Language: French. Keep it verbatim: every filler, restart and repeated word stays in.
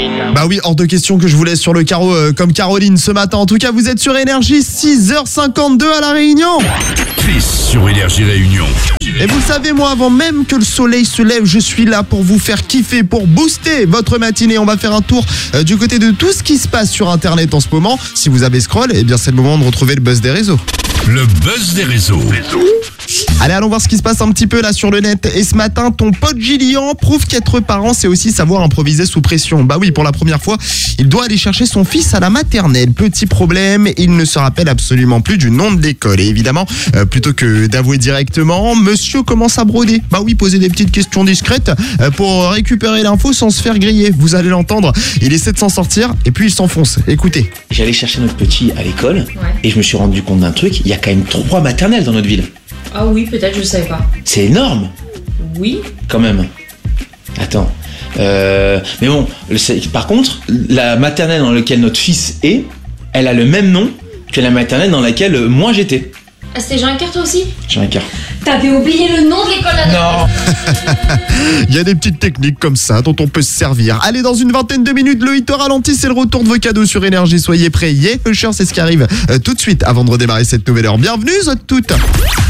Bah oui, hors de question que je vous laisse sur le carreau euh, comme Caroline ce matin. En tout cas, vous êtes sur Énergie, six heures cinquante-deux à La Réunion. Chris sur Énergie Réunion. Et vous savez, moi, avant même que le soleil se lève, je suis là pour vous faire kiffer, pour booster votre matinée. On va faire un tour euh, du côté de tout ce qui se passe sur Internet en ce moment. Si vous avez scroll, eh bien c'est le moment de retrouver le buzz des réseaux. Le buzz des réseaux. Allez, allons voir ce qui se passe un petit peu là sur le net. Et ce matin, ton pote Gillian prouve qu'être parent, c'est aussi savoir improviser sous pression. Bah oui, pour la première fois, il doit aller chercher son fils à la maternelle. Petit problème, il ne se rappelle absolument plus du nom de l'école. Et évidemment, euh, plutôt que d'avouer directement, monsieur commence à broder. Bah oui, poser des petites questions discrètes euh, pour récupérer l'info sans se faire griller. Vous allez l'entendre, il essaie de s'en sortir et puis il s'enfonce. Écoutez. J'allais chercher notre petit à l'école ouais. Et je me suis rendu compte d'un truc, il y a quand même trois maternelles dans notre ville. Ah oui, peut-être, je savais pas. C'est énorme. Oui. Quand même. Attends. Euh, mais bon, par contre, la maternelle dans laquelle notre fils est, elle a le même nom que la maternelle dans laquelle moi j'étais. Ah, c'était Jean Icard toi aussi? Jean Icard. T'avais oublié le nom de l'école là. Non. Il y a des petites techniques comme ça dont on peut se servir. Allez, dans une vingtaine de minutes, le hit au ralenti, c'est le retour de vos cadeaux sur Énergie. Soyez prêts. Yeah, Usher, c'est ce qui arrive euh, tout de suite avant de redémarrer cette nouvelle heure. Bienvenue, toutes.